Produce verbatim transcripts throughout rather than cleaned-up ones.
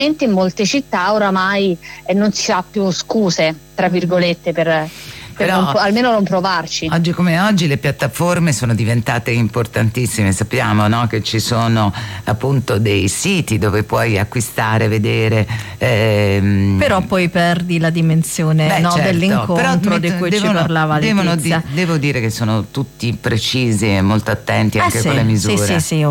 in molte città oramai eh, non si ha più scuse, tra virgolette, per, per Però, non, almeno non provarci. Oggi come oggi le piattaforme sono diventate importantissime, sappiamo, no? Che ci sono appunto dei siti dove puoi acquistare, vedere. Ehm... Però poi perdi la dimensione Beh, no, certo, dell'incontro di cui devono, ci parlava Letizia. Di, devo dire che sono tutti precisi e molto attenti anche eh sì, con le misure. Sì, sì, sì,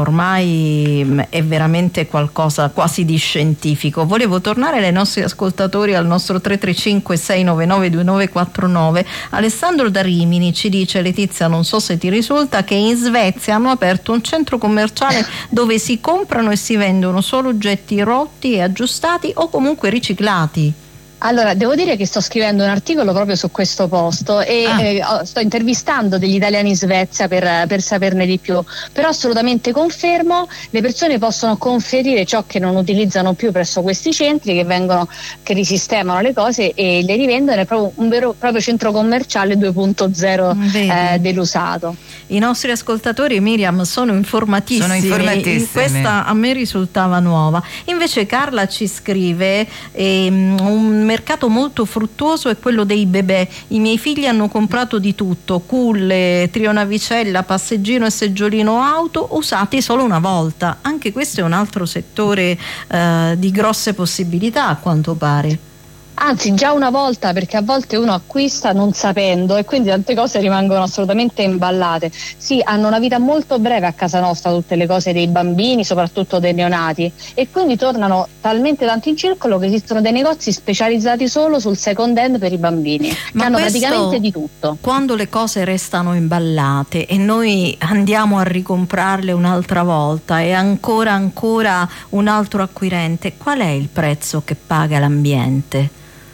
ormai è veramente qualcosa quasi di scientifico. Volevo tornare ai nostri ascoltatori al nostro tre tre cinque sei nove nove due nove quattro nove. Alessandro da Rimini ci dice: Letizia, non so se ti risulta che in Svezia hanno aperto un centro commerciale dove si comprano e si vendono solo oggetti rotti e aggiustati o comunque riciclati. Allora, devo dire che sto scrivendo un articolo proprio su questo posto e ah. eh, sto intervistando degli italiani in Svezia per, per saperne di più, però assolutamente confermo, le persone possono conferire ciò che non utilizzano più presso questi centri che vengono, che risistemano le cose e le rivendono, è proprio un vero proprio centro commerciale due punto zero eh, dell'usato. I nostri ascoltatori, Miriam, sono informatissimi, sono informatissimi. Questa a me risultava nuova. Invece Carla ci scrive ehm, un mercato molto fruttuoso è quello dei bebè. I miei figli hanno comprato di tutto: culle, trionavicella, passeggino e seggiolino auto usati solo una volta. Anche questo è un altro settore eh, di grosse possibilità, a quanto pare. Anzi, già una volta, perché a volte uno acquista non sapendo e quindi tante cose rimangono assolutamente imballate. Sì, hanno una vita molto breve a casa nostra tutte le cose dei bambini, soprattutto dei neonati, e quindi tornano talmente tanto in circolo che esistono dei negozi specializzati solo sul second hand per i bambini, Ma che hanno praticamente di tutto. Quando le cose restano imballate e noi andiamo a ricomprarle un'altra volta e ancora ancora un altro acquirente, qual è il prezzo che paga l'ambiente?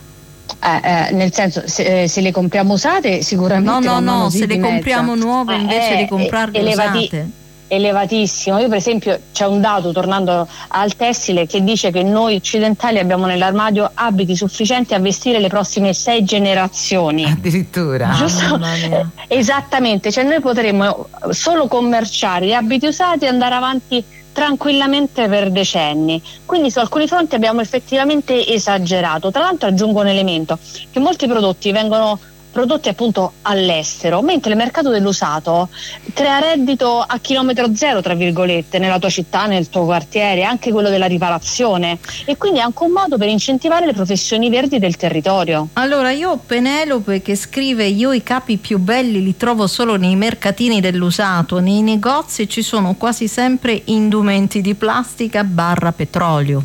Eh, eh, nel senso, se, eh, se le compriamo usate sicuramente no no no se le mezza. compriamo nuove eh, invece eh, di comprarle elevati- usate elevatissimo. Io per esempio c'è un dato, tornando al tessile, che dice che noi occidentali abbiamo nell'armadio abiti sufficienti a vestire le prossime sei generazioni. Addirittura. Giusto? Ah, eh, esattamente, cioè noi potremmo solo commerciare gli abiti usati e andare avanti tranquillamente per decenni, quindi su alcuni fronti abbiamo effettivamente esagerato. Tra l'altro aggiungo un elemento, che molti prodotti vengono prodotti appunto all'estero, mentre il mercato dell'usato crea reddito a chilometro zero, tra virgolette, nella tua città, nel tuo quartiere, anche quello della riparazione, e quindi è anche un modo per incentivare le professioni verdi del territorio. Allora, io ho Penelope che scrive: io i capi più belli li trovo solo nei mercatini dell'usato, nei negozi ci sono quasi sempre indumenti di plastica barra petrolio.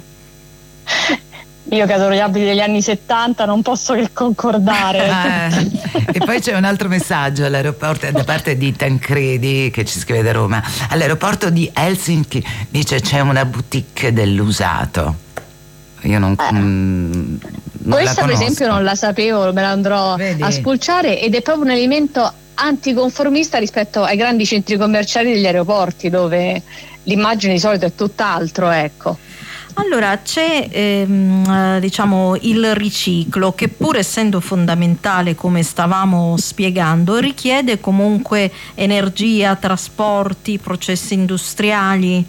Io che adoro gli abiti degli anni settanta non posso che concordare. Eh, e poi c'è un altro messaggio all'aeroporto da parte di Tancredi che ci scrive da Roma. All'aeroporto di Helsinki dice c'è una boutique dell'usato. Io non, eh. mm, non Questa la per esempio non la sapevo, me la andrò Vedi. a spulciare, ed è proprio un elemento anticonformista rispetto ai grandi centri commerciali degli aeroporti, dove l'immagine di solito è tutt'altro, ecco. Allora c'è ehm, diciamo il riciclo, che pur essendo fondamentale, come stavamo spiegando, richiede comunque energia, trasporti, processi industriali.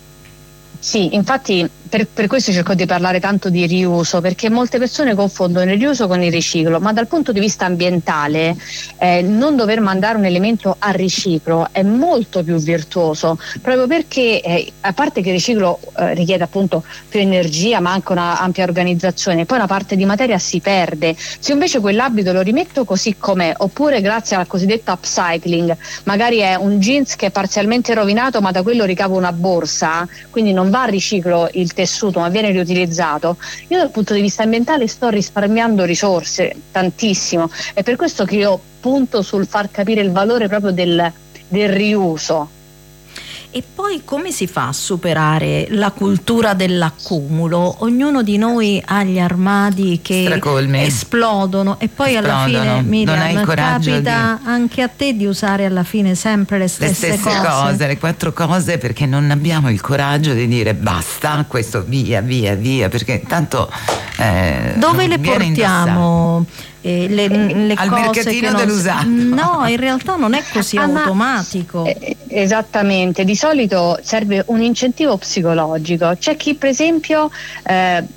Sì, infatti per, per questo cerco di parlare tanto di riuso, perché molte persone confondono il riuso con il riciclo, ma dal punto di vista ambientale eh, non dover mandare un elemento a riciclo è molto più virtuoso, proprio perché eh, a parte che il riciclo eh, richiede appunto più energia, ma anche una ampia organizzazione, poi una parte di materia si perde. Se invece quell'abito lo rimetto così com'è, oppure grazie al cosiddetto upcycling, magari è un jeans che è parzialmente rovinato ma da quello ricavo una borsa, quindi non va a riciclo il tessuto ma viene riutilizzato, io dal punto di vista ambientale sto risparmiando risorse tantissimo. È per questo che io punto sul far capire il valore proprio del, del riuso. E poi come si fa a superare la cultura dell'accumulo? Ognuno di noi ha gli armadi che Stracolmi. esplodono e poi Esplodono. alla fine, Miriam, non hai il coraggio capita di... anche a te di usare alla fine sempre le stesse, le stesse cose. cose, le quattro cose, perché non abbiamo il coraggio di dire basta, questo via, via, via, perché tanto eh, dove le viene portiamo? indossato. Eh, le, le al cose mercatino che non... dell'usato. No, in realtà non è così ah, automatico. Eh, esattamente, di solito serve un incentivo psicologico. C'è chi per esempio eh,